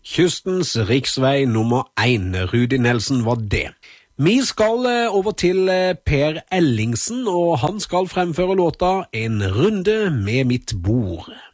Kystens riksvei nummer 1, Rudi Nelson var det. Vi skal over til Per Ellingsen, og han skal fremføre låta En runde med mitt bord.